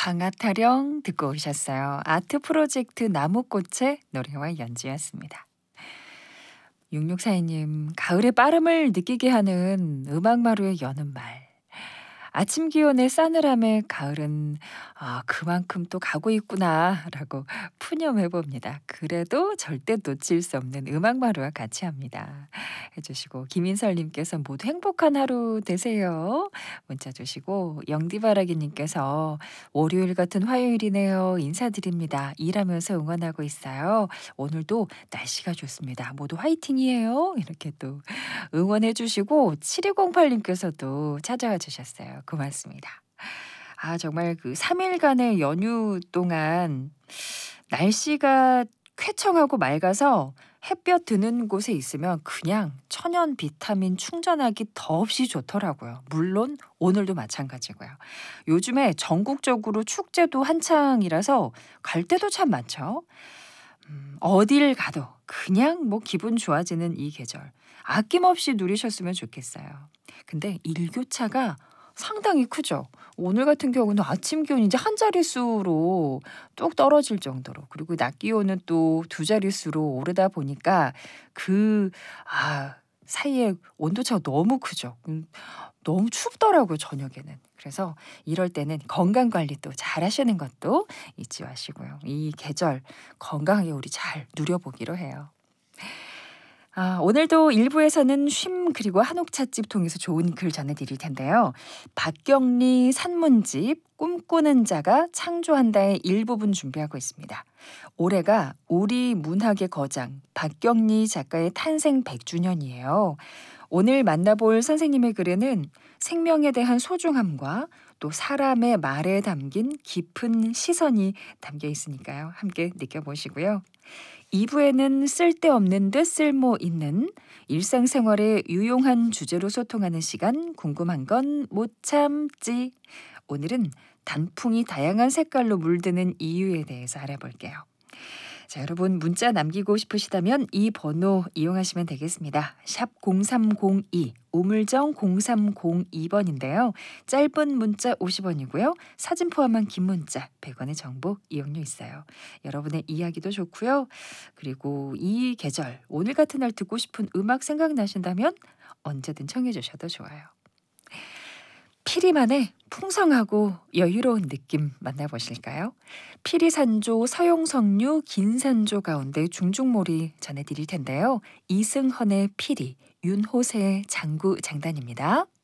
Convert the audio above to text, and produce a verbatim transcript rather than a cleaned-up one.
방아타령 듣고 오셨어요. 아트 프로젝트 나무꽃의 노래와 연주였습니다. 육육사이 님, 가을의 빠름을 느끼게 하는 음악마루의 여는 말. 아침 기온의 싸늘함에 가을은 아, 그만큼 또 가고 있구나라고 푸념해 봅니다. 그래도 절대 놓칠 수 없는 음악마루와 같이 합니다. 해주시고 김인설님께서 모두 행복한 하루 되세요. 문자 주시고 영디바라기님께서 월요일 같은 화요일이네요. 인사드립니다. 일하면서 응원하고 있어요. 오늘도 날씨가 좋습니다. 모두 화이팅이에요. 이렇게 또 응원해 주시고 칠이공팔님께서도 찾아와 주셨어요. 고맙습니다. 아 정말 그 삼 일간의 연휴 동안 날씨가 쾌청하고 맑아서 햇볕 드는 곳에 있으면 그냥 천연 비타민 충전하기 더없이 좋더라고요. 물론 오늘도 마찬가지고요. 요즘에 전국적으로 축제도 한창이라서 갈 데도 참 많죠. 음, 어딜 가도 그냥 뭐 기분 좋아지는 이 계절 아낌없이 누리셨으면 좋겠어요. 근데 일교차가 상당히 크죠. 오늘 같은 경우는 아침 기온이 이제 한 자릿수로 뚝 떨어질 정도로 그리고 낮 기온은 또 두 자릿수로 오르다 보니까 그 아 사이에 온도차가 너무 크죠. 음 너무 춥더라고요 저녁에는. 그래서 이럴 때는 건강 관리 또 잘하시는 것도 잊지 마시고요. 이 계절 건강하게 우리 잘 누려보기로 해요. 아, 오늘도 일부에서는 쉼 그리고 한옥찻집 통해서 좋은 글 전해드릴 텐데요. 박경리 산문집 꿈꾸는 자가 창조한다의 일부분 준비하고 있습니다. 올해가 우리 문학의 거장 박경리 작가의 탄생 백 주년이에요. 오늘 만나볼 선생님의 글에는 생명에 대한 소중함과 또 사람의 말에 담긴 깊은 시선이 담겨 있으니까요. 함께 느껴보시고요. 이 부에는 쓸데없는 듯 쓸모 있는 일상생활에 유용한 주제로 소통하는 시간 궁금한 건 못 참지. 오늘은 단풍이 다양한 색깔로 물드는 이유에 대해서 알아볼게요. 자, 여러분 문자 남기고 싶으시다면 이 번호 이용하시면 되겠습니다. 샵 공삼공이 우물정 공삼공이 번인데요. 짧은 문자 오십 원이고요. 사진 포함한 긴 문자 백 원의 정보 이용료 있어요. 여러분의 이야기도 좋고요. 그리고 이 계절 오늘 같은 날 듣고 싶은 음악 생각나신다면 언제든 청해 주셔도 좋아요. 피리만의 풍성하고 여유로운 느낌 만나보실까요? 피리산조, 서용석류, 긴산조 가운데 중중몰이 전해드릴 텐데요. 이승헌의 피리, 윤호세의 장구 장단입니다.